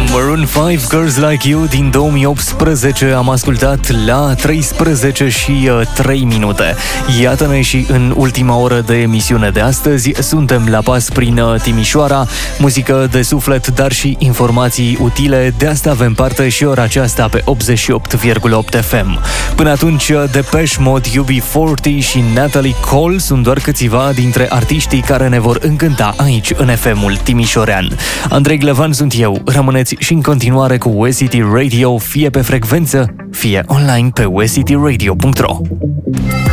Maroon 5, Girls Like You din 2018 am ascultat la 13 și 3 minute. Iată-ne și în ultima oră de emisiune de astăzi. Suntem la pas prin Timișoara, muzică de suflet, dar și informații utile. De asta avem parte și ora aceasta pe 88,8 FM. Până atunci, Depeche Mode, UB40 și Natalie Cole sunt doar câțiva dintre artiștii care ne vor încânta aici în FM-ul timișorean. Andrei Glevan sunt eu. Rămâneți și în continuare cu WCT Radio, fie pe frecvență, fie online pe wctradio.ro.